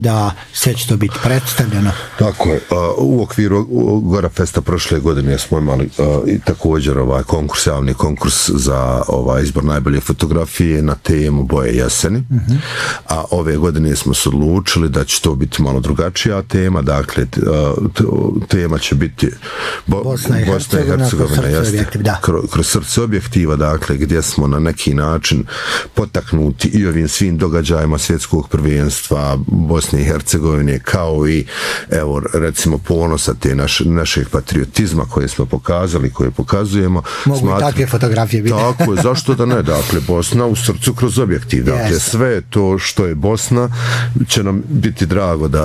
da sve će to biti predstavljeno. Tako je. U okviru Gora Festa prošle godine smo imali i također javni konkurs za izbor najbolje fotografije na temu Boje jeseni. A ove godine smo se odlučili da će to biti malo drugačija tema. Dakle, tema će biti Bosna i Hercegovina kroz srce objektiva, dakle, gdje smo na neki način potaknuti i ovim svim događajima svjetskog prvenstva Bosne i Hercegovine, kao i evo recimo ponosa te našeg patriotizma koje smo pokazali, koje pokazujemo. Mogu i takve fotografije biti. Tako je, zašto da ne? Dakle, Bosna u srcu kroz objektiv. Dakle, sve to što je Bosna će nam biti drago da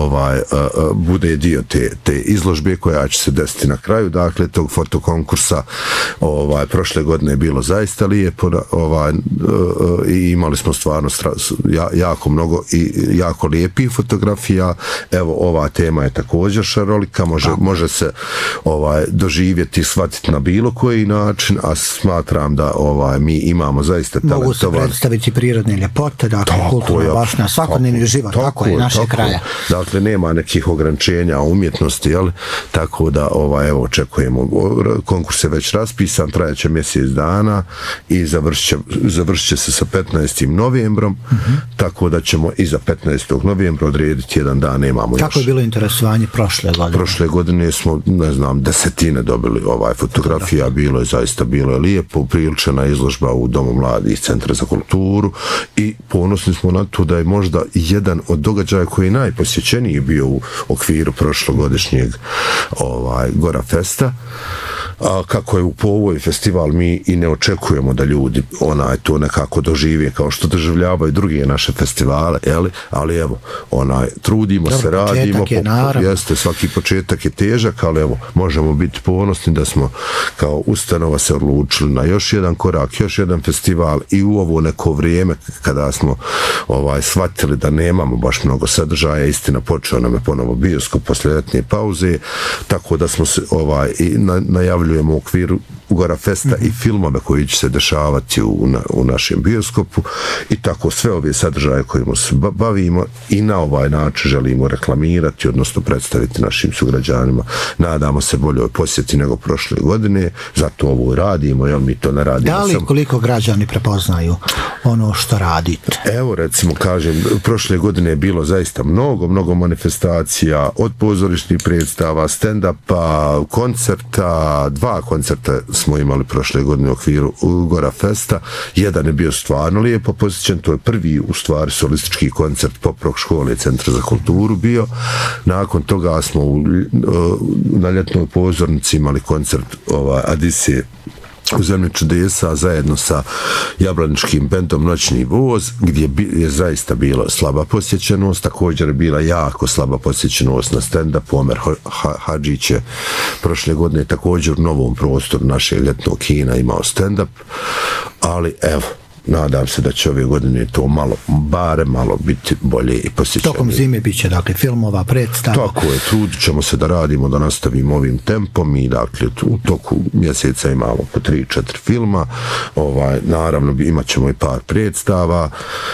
bude dio te izložbe koja će se desiti na kraju. Dakle, tog fotokonkursa prošle godine je bilo zaista lijepo i imali smo stvarno jako mnogo i jako lijepih fotografija. Evo, ova tema je također šarolika, može se doživjeti i shvatiti na bilo koji način, a smatram da mi imamo zaista talentovan. Mogu se predstaviti prirodne ljepote, dakle, kulturna baština, svakodnevni život, tako je, naše kraja. Dakle, nema nekih ograničenja umjetnosti, jel? Tako da, evo, očekujemo. Konkurs je već raspisan, trajaće mjesec dana i završit će se sa 15. novembrom, tako da ćemo i za 15. novembra odrediti jedan dan, nemamo još. Kako je bilo interesovanje prošle godine? Prošle godine smo, desetine dobili fotografija, zaista bilo je lijepo, upriličena izložba u Domu mladih Centra za kulturu i ponosni smo na to da je možda jedan od događaja koji je najposjećeniji bio u okviru prošlogodišnjeg Gora Festa. Kako je po ovoj festival, mi i ne očekujemo da ljudi to nekako dožive kao što doživljavaju druge naše festivale, ali evo, trudimo se, radimo, jeste, svaki početak je težak, ali evo, možemo biti ponosni da smo kao ustanova se odlučili na još jedan korak, još jedan festival i u ovo neko vrijeme kada smo shvatili da nemamo baš mnogo sadržaja, istina, počeo nam je ponovo bioskop posle ljetne pauze, tako da smo se najavljujemo u okviru Gora Festa i filmove koji će se dešavati u našem bioskopu i tako sve ove sadržaje kojima se bavimo i na ovaj način želimo reklamirati, odnosno predstaviti našim sugrađanima. Nadamo se boljoj posjeti nego prošle godine, zato ovo radimo, jer mi to ne radimo. Da li koliko građani prepoznaju ono što radite? Evo, recimo, kažem, prošle godine je bilo zaista mnogo manifestacija, od pozorišnih predstava, stand-upa, koncerta, 2 koncerta smo imali prošle godine u okviru Gora Festa. Jedan je bio stvarno lijepo posjećen, to je prvi u stvari solistički koncert Pop Rock škole Centra za kulturu bio. Nakon toga smo na ljetnoj pozornici imali koncert Adisije u Zemlji čudesa zajedno sa jablaničkim bendom Noćni voz, gdje je zaista bila slaba posjećenost, također je bila jako slaba posjećenost na stand-upu. Omer Hadžić je prošle godine također u novom prostoru našeg ljetnog kina imao stand-up, ali evo, nadam se da će ove godine to malo biti bolje i posjećenije. Tokom zime bit će, dakle, filmova, predstava. Tako je, trudit ćemo se da radimo, da nastavimo ovim tempom i, dakle, u toku mjeseca imamo po 3-4 filma, naravno imat ćemo i par predstava.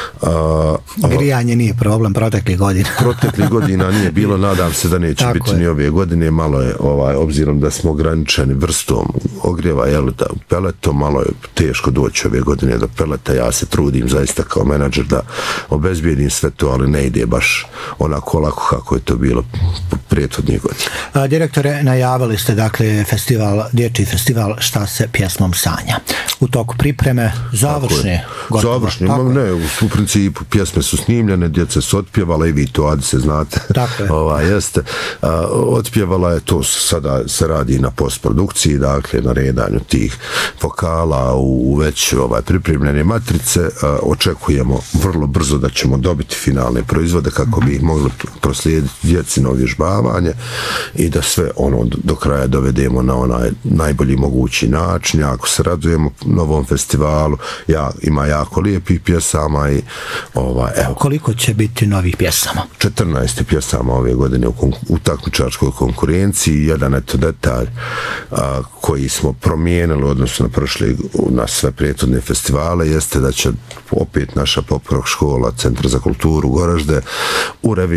Grijanje nije problem proteklih godina. Proteklih godina nije bilo, nadam se da neće biti ni ove godine, malo je, obzirom da smo ograničeni vrstom ogrijeva, peletom, malo je teško doći ove godine do peleta. Ja se trudim zaista kao menadžer da obezbijedim sve to, ali ne ide baš onako lako kako je to bilo prethodnih godina. Direktore, najavili ste, dakle, dječji festival Šta se pjesmom sanja. U toku pripreme završne. Završne, ne, u principu pjesme su snimljene, djeca su otpjevala i vi to, Adise, znate. Tako je. Jeste. Otpjevala je, to sada se radi na postprodukciji, dakle, na redanju tih vokala u već pripremljene matrice. Očekujemo vrlo brzo da ćemo dobiti finalne proizvode kako bi ih mogli proslijediti djeci na uvježbavanje i da sve do kraja dovedemo na onaj najbolji mogući način. Jako se radujemo novom festivalu, ima jako lijepih pjesama i evo. Koliko će biti novih pjesama? 14 pjesama ove godine u takmičarskoj konkurenciji. Jedan detalj koji smo promijenili odnosno na sve prethodne festivale jeste da će opet naša Pop Rock škola Centra za kulturu Goražde u